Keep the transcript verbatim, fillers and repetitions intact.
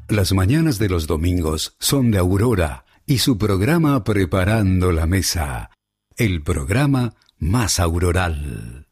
Las mañanas de los domingos son de Aurora y su programa Preparando la Mesa, el programa más auroral.